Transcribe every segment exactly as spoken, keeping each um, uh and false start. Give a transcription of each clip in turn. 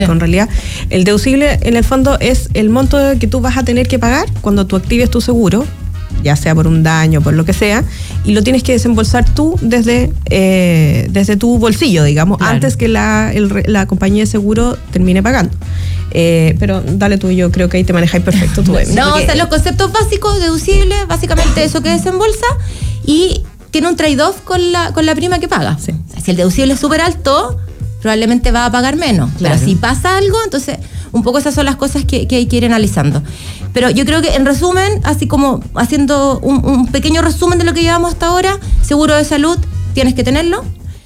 En realidad, el deducible en el fondo es el monto que tú vas a tener que pagar cuando tú actives tu seguro, ya sea por un daño, por lo que sea, y lo tienes que desembolsar tú desde eh, desde tu bolsillo, digamos, claro, antes que la, el, la compañía de seguro termine pagando. Eh, pero dale tú, yo creo que ahí te manejáis perfecto tú. No, porque... o sea, los conceptos básicos, deducibles, básicamente eso que desembolsa, y tiene un trade-off con la, con la prima que paga. Sí. O sea, si el deducible es súper alto, probablemente va a pagar menos. Claro. Pero si pasa algo, entonces un poco esas son las cosas que, que hay que ir analizando. Pero yo creo que en resumen, así como haciendo un, un pequeño resumen de lo que llevamos hasta ahora, seguro de salud tienes que tenerlo.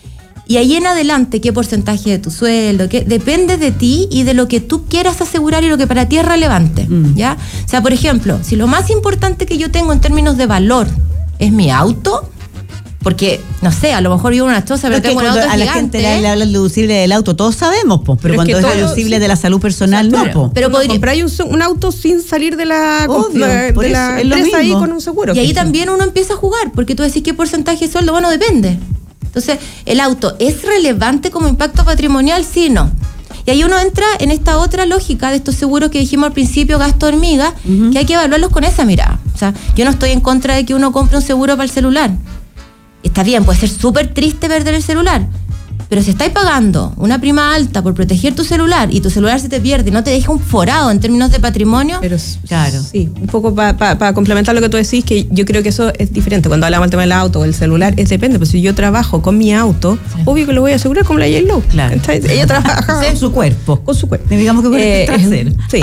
Y ahí en adelante, qué porcentaje de tu sueldo, qué, depende de ti y de lo que tú quieras asegurar y lo que para ti es relevante. Mm. ¿Ya? O sea, por ejemplo, si lo más importante que yo tengo en términos de valor es mi auto, porque, no sé, a lo mejor vivo en una choza, pero tengo un auto a la gente le, le habla el deducible del auto, todos sabemos, po, pero, pero cuando es, es deducible sí, de la salud personal, o sea, no, pero, po. Pero podría comprar un, un auto sin salir de la, Obvio, de, de la empresa ahí con un seguro. Y ahí también uno empieza a jugar, porque tú decís qué porcentaje de sueldo, bueno, depende. Entonces, el auto, ¿es relevante como impacto patrimonial? Sí, no. Y ahí uno entra en esta otra lógica de estos seguros que dijimos al principio, gasto hormiga, uh-huh, que hay que evaluarlos con esa mirada. O sea, yo no estoy en contra de que uno compre un seguro para el celular. Está bien, puede ser súper triste perder el celular, pero si estáis pagando una prima alta por proteger tu celular y tu celular se te pierde y no te deja un forado en términos de patrimonio, pero claro, sí, un poco para pa, pa complementar lo que tú decís, que yo creo que eso es diferente. Cuando hablamos del tema del auto o el celular, es depende, pero si yo trabajo con mi auto, sí, obvio que lo voy a asegurar como la J-Lo. Claro. Entonces, ella trabaja con su cuerpo. Con su cuerpo. Digamos que con eh, el trasero. Sí.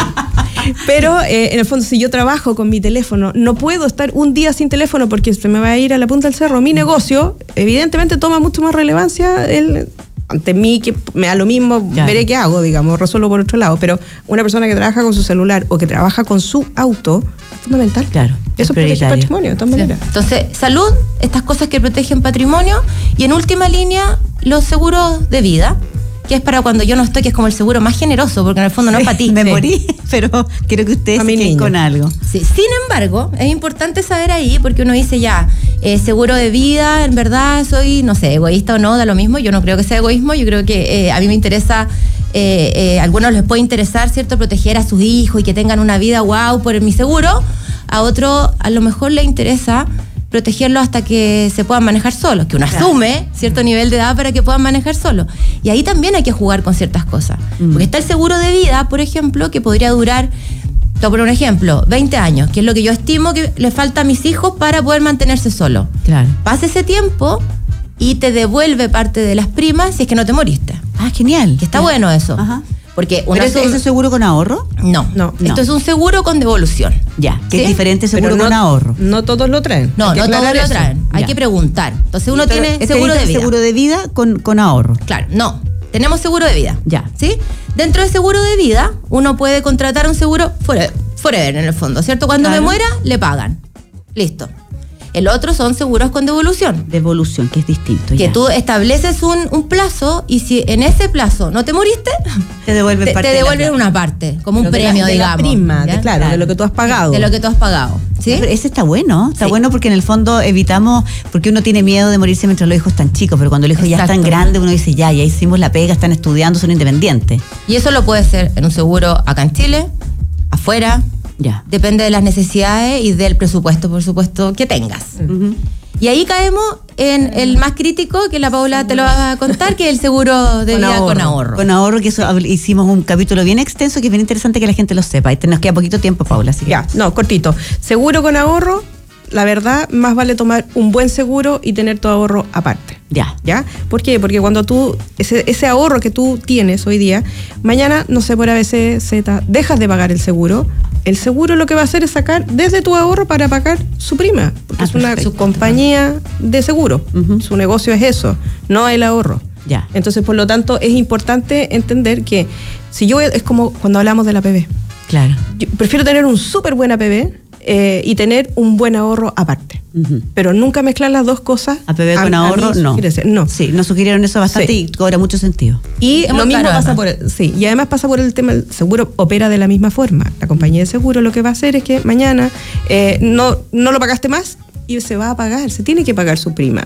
Pero eh, en el fondo, si yo trabajo con mi teléfono, no puedo estar un día sin teléfono porque se me va a ir a la punta del cerro. Mi negocio, evidentemente, toma mucho más relevancia el... ante mí, que me da lo mismo, claro, veré qué hago, digamos, resuelvo por otro lado. Pero una persona que trabaja con su celular o que trabaja con su auto es fundamental. Claro. Eso protege patrimonio, de todas maneras. Sí. Entonces, salud, estas cosas que protegen patrimonio, y en última línea, los seguros de vida, que es para cuando yo no estoy, que es como el seguro más generoso, porque en el fondo sí, no es para ti. Me sí. morí, pero quiero que ustedes se queden con algo. Sí. Sin embargo, es importante saber ahí, porque uno dice ya, eh, seguro de vida, en verdad soy, no sé, egoísta o no, da lo mismo. Yo no creo que sea egoísmo, yo creo que eh, a mí me interesa, eh, eh, a algunos les puede interesar, ¿cierto?, proteger a sus hijos y que tengan una vida guau por mi seguro. A otro a lo mejor le interesa protegerlo hasta que se puedan manejar solos, que uno claro, asume cierto nivel de edad para que puedan manejar solos. Y ahí también hay que jugar con ciertas cosas. Mm. Porque está el seguro de vida, por ejemplo, que podría durar, te voy a poner un ejemplo, veinte años, que es lo que yo estimo que le falta a mis hijos para poder mantenerse solos. Claro. Pasa ese tiempo y te devuelve parte de las primas si es que no te moriste. Ah, genial. Que está yeah. bueno eso. Ajá. Porque ¿Pero es un... seguro con ahorro? No, no, no. Esto es un seguro con devolución. Ya, que ¿sí? es diferente seguro no, con ahorro. No todos lo traen. No, no todos lo traen. Hay ya. que preguntar. Entonces uno Pero tiene este seguro de vida. seguro de vida con, con ahorro. Claro, no. Tenemos seguro de vida. Ya. ¿Sí? Dentro del seguro de vida, uno puede contratar un seguro forever, forever en el fondo, ¿cierto? Cuando claro. me muera, le pagan. Listo. El otro son seguros con devolución. Devolución, que es distinto. Que ya. tú estableces un, un plazo y si en ese plazo no te moriste, te devuelven te, parte te devuelven de una parte, como un Lo premio, de la, digamos. De la prima, de, claro, de lo que tú has pagado. De lo que tú has pagado. ¿Sí? Pero ese está bueno, está sí. bueno porque en el fondo evitamos, porque uno tiene miedo de morirse mientras los hijos están chicos, pero cuando los hijos Exacto. ya están grandes, uno dice, ya, ya hicimos la pega, están estudiando, son independientes. Y eso lo puede ser en un seguro acá en Chile, afuera, ya. Depende de las necesidades y del presupuesto, por supuesto, que tengas. Uh-huh. Y ahí caemos en el más crítico, que la Paula te lo va a contar, que es el seguro de con vida ahorro. con ahorro. Con ahorro, que eso hicimos un capítulo bien extenso, que es bien interesante que la gente lo sepa. Y nos queda poquito tiempo, Paula. Así que... Ya, no, cortito. Seguro con ahorro, la verdad, más vale tomar un buen seguro y tener tu ahorro aparte. Ya. ¿Ya? ¿Por qué? Porque cuando tú, ese, ese ahorro que tú tienes hoy día, mañana, no sé, por A B C, Z, dejas de pagar el seguro. El seguro lo que va a hacer es sacar desde tu ahorro para pagar su prima, porque ah, es una perfecto. compañía de seguro. Uh-huh. Su negocio es eso, no el ahorro. Ya. Entonces, por lo tanto, es importante entender que si yo, es como cuando hablamos de la A P B. Claro. Yo prefiero tener un súper buen A P B eh, y tener un buen ahorro aparte. Uh-huh. Pero nunca mezclar las dos cosas. A P B con a, ahorro, a no. no. Sí, nos sugirieron eso bastante sí. y cobra mucho sentido. Y es lo mismo pasa además. por el, sí, y además pasa por el tema, el seguro opera de la misma forma. La compañía de seguro lo que va a hacer es que mañana eh, no, no lo pagaste más y se va a pagar, se tiene que pagar su prima.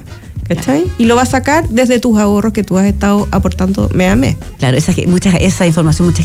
¿cachai? Claro. Y lo va a sacar desde tus ahorros que tú has estado aportando mes a mes. Claro, esa, mucha, esa información mucha